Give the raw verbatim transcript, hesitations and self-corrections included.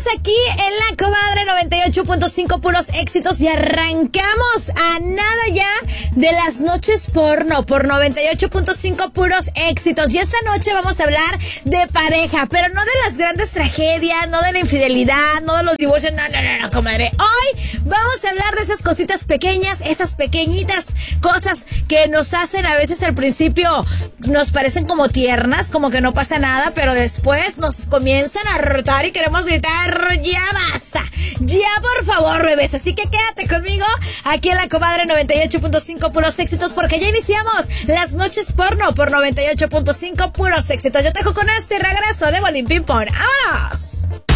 aquí en La Comadre noventa y ocho punto cinco, puros éxitos, y arrancamos a nada ya de las noches porno por noventa y ocho punto cinco, puros éxitos. Y esta noche vamos a hablar de pareja, pero no de las grandes tragedias, no de la infidelidad, no de los divorcios, no, no, no, no, comadre. Hoy vamos a hablar de esas cositas pequeñas, esas pequeñitas cosas que nos hacen a veces al principio, nos parecen como tiernas, como que no pasa nada, pero después nos comienzan a rotar y queremos gritar, ya basta, ya por favor, bebés. Así que quédate conmigo aquí en La Comadre noventa y ocho punto cinco, puros éxitos, porque ya iniciamos las noches porno por noventa y ocho punto cinco, puros éxitos. Yo te dejo con este regreso de Bolín Ping Pong. ¡Vámonos!